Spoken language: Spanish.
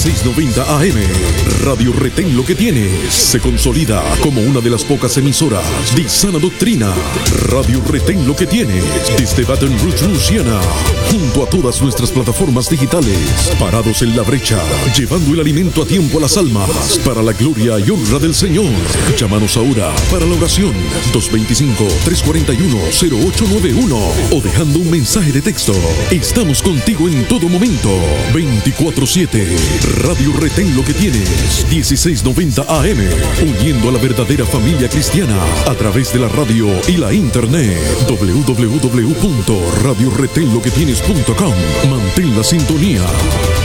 1690 AM. Radio Retén Lo que Tienes se consolida como una de las pocas emisoras de sana doctrina. Radio Retén Lo que Tienes desde Baton Rouge, Luisiana, junto a todas nuestras plataformas digitales, parados en la brecha, llevando el alimento a tiempo a las almas, para la gloria y honra del Señor. Llámanos ahora para la oración 225-341-0891 o dejando un mensaje de texto. Estamos contigo en todo momento, 24/7. Radio Retén Lo que Tienes, 1690 AM, uniendo a la verdadera familia cristiana a través de la radio y la internet. www.radioretenloquetienes.com. Mantén la sintonía.